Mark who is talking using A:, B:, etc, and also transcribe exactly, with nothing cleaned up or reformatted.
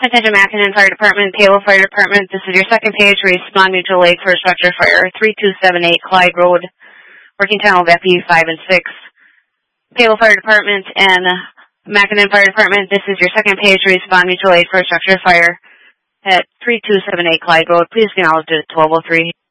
A: Attention Mackinnon Fire Department, Palo Fire Department. This is your second page. Respond Mutual Lake for a structure fire, three two seven eight Clyde Road, working tunnel of F E five and six. Palo Fire Department and Mackinnon Fire Department. This is your second page. Respond Mutual Aid for a structure fire at three two seven eight Clyde Road. Please acknowledge it at twelve oh three.